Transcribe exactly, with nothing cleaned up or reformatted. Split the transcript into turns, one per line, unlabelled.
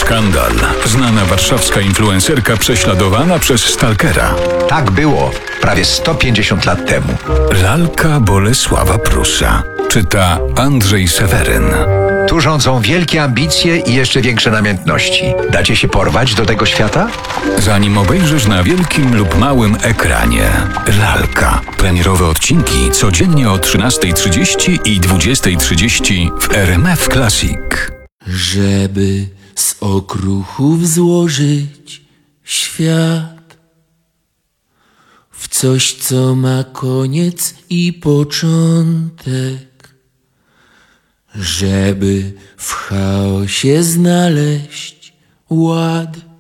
Skandal. Znana warszawska influencerka prześladowana przez stalkera.
Tak było prawie sto pięćdziesiąt lat temu.
Lalka Bolesława Prusa. Czyta Andrzej Seweryn.
Tu rządzą wielkie ambicje i jeszcze większe namiętności. Dacie się porwać do tego świata?
Zanim obejrzysz na wielkim lub małym ekranie. Lalka. Premierowe odcinki codziennie o trzynastej trzydzieści i dwudziestej trzydzieści w R M F Classic.
Żeby z okruchów złożyć świat w coś, co ma koniec i początek, żeby w chaosie znaleźć ład.